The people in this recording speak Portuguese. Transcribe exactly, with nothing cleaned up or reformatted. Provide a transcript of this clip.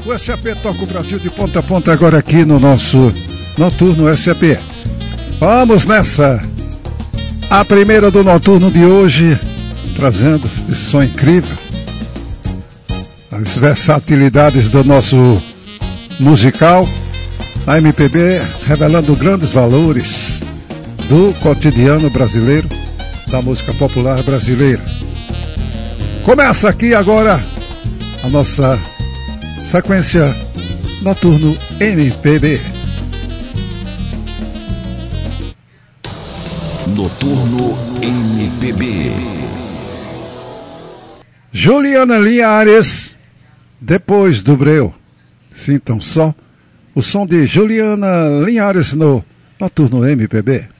O S A P toca o Brasil de ponta a ponta agora aqui no nosso Noturno S A P. Vamos nessa! A primeira do Noturno de hoje, trazendo esse som incrível, as versatilidades do nosso musical, a M P B revelando grandes valores do cotidiano brasileiro, da música popular brasileira. Começa aqui agora a nossa sequência Noturno M P B. Noturno M P B. Juliana Linhares, Depois do Breu. Sintam só o som de Juliana Linhares no Noturno M P B.